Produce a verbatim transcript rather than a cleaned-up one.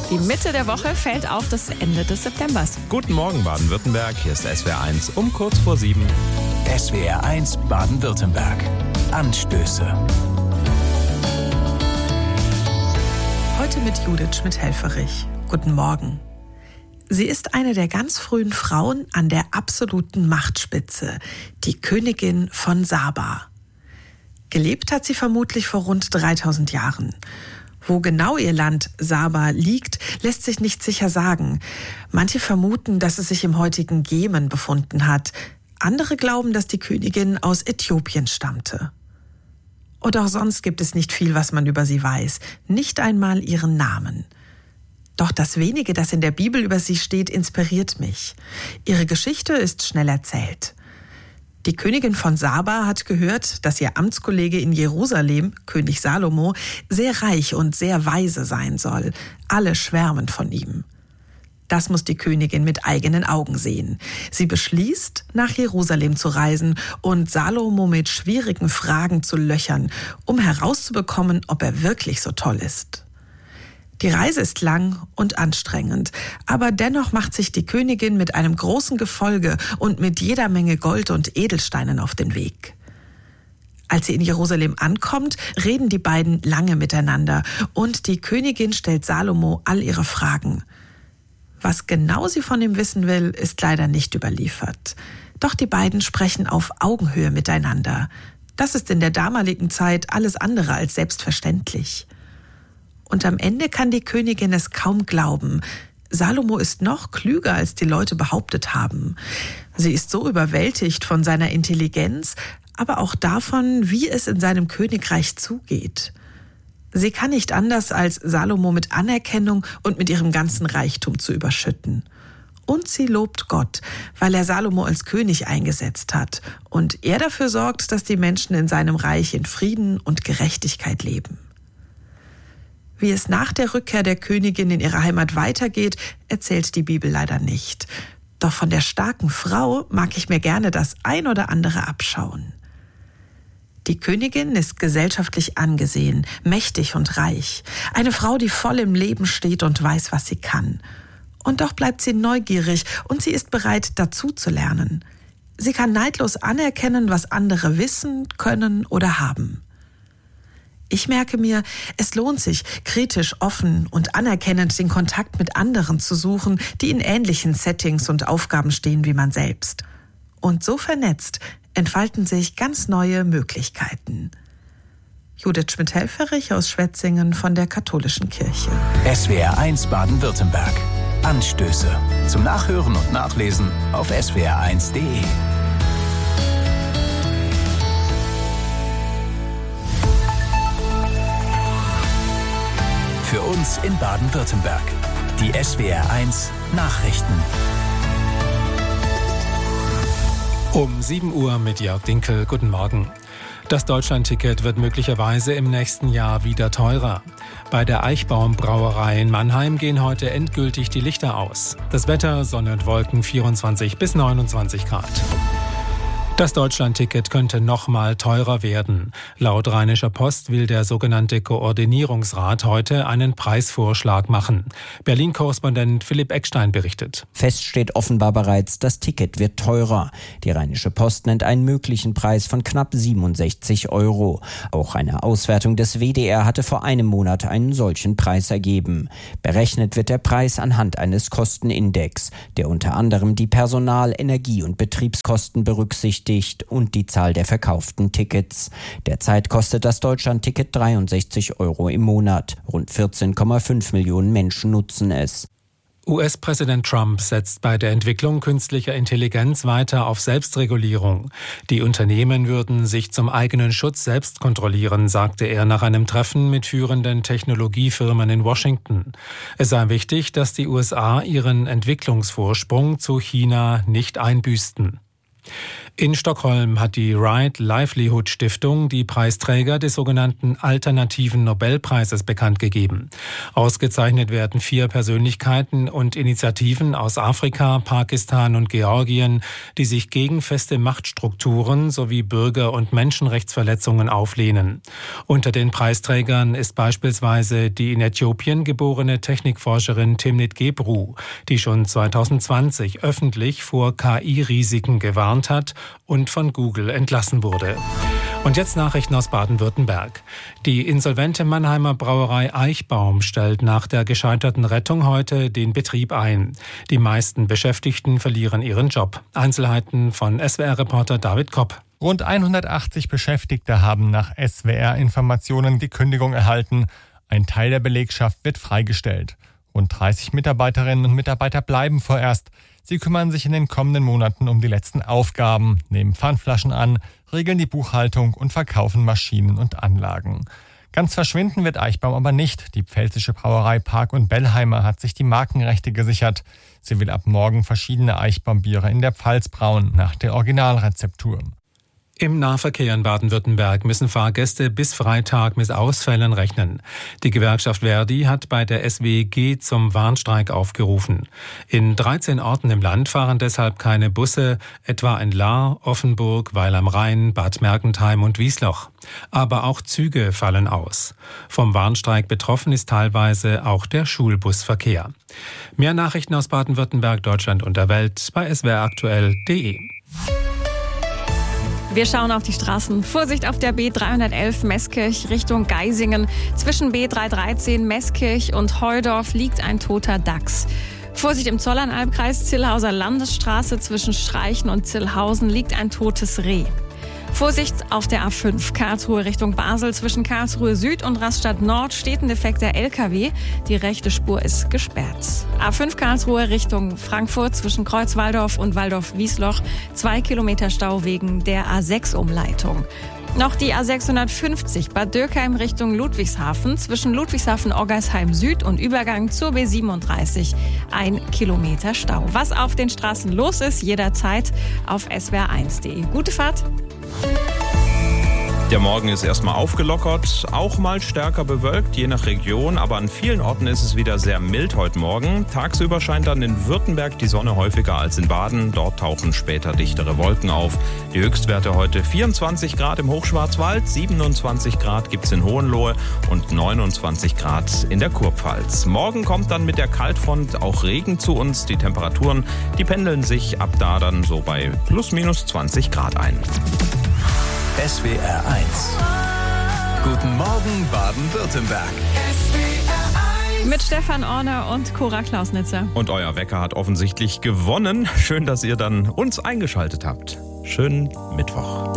Die Mitte der Woche fällt auf das Ende des Septembers. Guten Morgen Baden-Württemberg, hier ist S W R eins um kurz vor sieben. S W R eins Baden-Württemberg. Anstöße. Heute mit Judith Schmidt-Helferich. Guten Morgen. Sie ist eine der ganz frühen Frauen an der absoluten Machtspitze, die Königin von Saba. Gelebt hat sie vermutlich vor rund dreitausend Jahren. Wo genau ihr Land Saba liegt, lässt sich nicht sicher sagen. Manche vermuten, dass es sich im heutigen Jemen befunden hat. Andere glauben, dass die Königin aus Äthiopien stammte. Und auch sonst gibt es nicht viel, was man über sie weiß. Nicht einmal ihren Namen. Doch das wenige, das in der Bibel über sie steht, inspiriert mich. Ihre Geschichte ist schnell erzählt. Die Königin von Saba hat gehört, dass ihr Amtskollege in Jerusalem, König Salomo, sehr reich und sehr weise sein soll. Alle schwärmen von ihm. Das muss die Königin mit eigenen Augen sehen. Sie beschließt, nach Jerusalem zu reisen und Salomo mit schwierigen Fragen zu löchern, um herauszubekommen, ob er wirklich so toll ist. Die Reise ist lang und anstrengend, aber dennoch macht sich die Königin mit einem großen Gefolge und mit jeder Menge Gold und Edelsteinen auf den Weg. Als sie in Jerusalem ankommt, reden die beiden lange miteinander und die Königin stellt Salomo all ihre Fragen. Was genau sie von ihm wissen will, ist leider nicht überliefert. Doch die beiden sprechen auf Augenhöhe miteinander. Das ist in der damaligen Zeit alles andere als selbstverständlich. Und am Ende kann die Königin es kaum glauben. Salomo ist noch klüger, als die Leute behauptet haben. Sie ist so überwältigt von seiner Intelligenz, aber auch davon, wie es in seinem Königreich zugeht. Sie kann nicht anders, als Salomo mit Anerkennung und mit ihrem ganzen Reichtum zu überschütten. Und sie lobt Gott, weil er Salomo als König eingesetzt hat und er dafür sorgt, dass die Menschen in seinem Reich in Frieden und Gerechtigkeit leben. Wie es nach der Rückkehr der Königin in ihre Heimat weitergeht, erzählt die Bibel leider nicht. Doch von der starken Frau mag ich mir gerne das ein oder andere abschauen. Die Königin ist gesellschaftlich angesehen, mächtig und reich. Eine Frau, die voll im Leben steht und weiß, was sie kann. Und doch bleibt sie neugierig und sie ist bereit, dazu zu lernen. Sie kann neidlos anerkennen, was andere wissen, können oder haben. Ich merke mir, es lohnt sich, kritisch, offen und anerkennend den Kontakt mit anderen zu suchen, die in ähnlichen Settings und Aufgaben stehen wie man selbst. Und so vernetzt entfalten sich ganz neue Möglichkeiten. Judith Schmidt-Helferich aus Schwetzingen von der Katholischen Kirche. S W R eins Baden-Württemberg. Anstöße. Zum Nachhören und Nachlesen auf S W R eins Punkt de. Für uns in Baden-Württemberg. Die S W R eins Nachrichten. Um sieben Uhr mit Jörg Dinkel. Guten Morgen. Das Deutschlandticket wird möglicherweise im nächsten Jahr wieder teurer. Bei der Eichbaum Brauerei in Mannheim gehen heute endgültig die Lichter aus. Das Wetter, Sonne und Wolken vierundzwanzig bis neunundzwanzig Grad. Das Deutschlandticket könnte noch mal teurer werden. Laut Rheinischer Post will der sogenannte Koordinierungsrat heute einen Preisvorschlag machen. Berlin-Korrespondent Philipp Eckstein berichtet. Fest steht offenbar bereits, das Ticket wird teurer. Die Rheinische Post nennt einen möglichen Preis von knapp siebenundsechzig Euro. Auch eine Auswertung des W D R hatte vor einem Monat einen solchen Preis ergeben. Berechnet wird der Preis anhand eines Kostenindex, der unter anderem die Personal-, Energie- und Betriebskosten berücksichtigt und die Zahl der verkauften Tickets. Derzeit kostet das Deutschlandticket dreiundsechzig Euro im Monat. Rund vierzehn Komma fünf Millionen Menschen nutzen es. U S-Präsident Trump setzt bei der Entwicklung künstlicher Intelligenz weiter auf Selbstregulierung. Die Unternehmen würden sich zum eigenen Schutz selbst kontrollieren, sagte er nach einem Treffen mit führenden Technologiefirmen in Washington. Es sei wichtig, dass die U S A ihren Entwicklungsvorsprung zu China nicht einbüßten. In Stockholm hat die Right Livelihood Stiftung die Preisträger des sogenannten Alternativen Nobelpreises bekannt gegeben. Ausgezeichnet werden vier Persönlichkeiten und Initiativen aus Afrika, Pakistan und Georgien, die sich gegen feste Machtstrukturen sowie Bürger- und Menschenrechtsverletzungen auflehnen. Unter den Preisträgern ist beispielsweise die in Äthiopien geborene Technikforscherin Timnit Gebru, die schon zwanzig zwanzig öffentlich vor K I-Risiken gewarnt hat und von Google entlassen wurde. Und jetzt Nachrichten aus Baden-Württemberg. Die insolvente Mannheimer Brauerei Eichbaum stellt nach der gescheiterten Rettung heute den Betrieb ein. Die meisten Beschäftigten verlieren ihren Job. Einzelheiten von S W R-Reporter David Kopp. Rund hundertachtzig Beschäftigte haben nach S W R-Informationen die Kündigung erhalten. Ein Teil der Belegschaft wird freigestellt. Rund dreißig Mitarbeiterinnen und Mitarbeiter bleiben vorerst. Sie kümmern sich in den kommenden Monaten um die letzten Aufgaben, nehmen Pfandflaschen an, regeln die Buchhaltung und verkaufen Maschinen und Anlagen. Ganz verschwinden wird Eichbaum aber nicht. Die pfälzische Brauerei Park und Bellheimer hat sich die Markenrechte gesichert. Sie will ab morgen verschiedene Eichbaumbiere in der Pfalz brauen, nach der Originalrezeptur. Im Nahverkehr in Baden-Württemberg müssen Fahrgäste bis Freitag mit Ausfällen rechnen. Die Gewerkschaft Verdi hat bei der S W G zum Warnstreik aufgerufen. In dreizehn Orten im Land fahren deshalb keine Busse, etwa in Lahr, Offenburg, Weil am Rhein, Bad Mergentheim und Wiesloch. Aber auch Züge fallen aus. Vom Warnstreik betroffen ist teilweise auch der Schulbusverkehr. Mehr Nachrichten aus Baden-Württemberg, Deutschland und der Welt bei s w r aktuell punkt d e. Wir schauen auf die Straßen. Vorsicht auf der B dreihundertelf Meßkirch Richtung Geisingen. Zwischen B dreihundertdreizehn Meßkirch und Heudorf liegt ein toter Dachs. Vorsicht im Zollernalbkreis Zillhauser Landesstraße zwischen Streichen und Zillhausen liegt ein totes Reh. Vorsicht auf der A fünf Karlsruhe Richtung Basel. Zwischen Karlsruhe Süd und Rastatt Nord steht ein defekter L K W. Die rechte Spur ist gesperrt. A fünf Karlsruhe Richtung Frankfurt zwischen Kreuz-Walldorf und Walldorf-Wiesloch. Zwei Kilometer Stau wegen der A sechs Umleitung. Noch die A sechshundertfünfzig Bad Dürkheim Richtung Ludwigshafen. Zwischen Ludwigshafen-Oggersheim Süd und Übergang zur B siebenunddreißig. Ein Kilometer Stau. Was auf den Straßen los ist, jederzeit auf s w r eins punkt d e. Gute Fahrt! Der Morgen ist erstmal aufgelockert, auch mal stärker bewölkt, je nach Region, aber an vielen Orten ist es wieder sehr mild heute Morgen. Tagsüber scheint dann in Württemberg die Sonne häufiger als in Baden. Dort tauchen später dichtere Wolken auf. Die Höchstwerte heute vierundzwanzig Grad im Hochschwarzwald, siebenundzwanzig Grad gibt's in Hohenlohe und neunundzwanzig Grad in der Kurpfalz. Morgen kommt dann mit der Kaltfront auch Regen zu uns. Die Temperaturen, die pendeln sich ab da dann so bei plus minus zwanzig Grad ein. S W R eins. Guten Morgen Baden-Württemberg. Mit Stefan Orner und Cora Klausnitzer. Und euer Wecker hat offensichtlich gewonnen. Schön, dass ihr dann uns eingeschaltet habt. Schönen Mittwoch.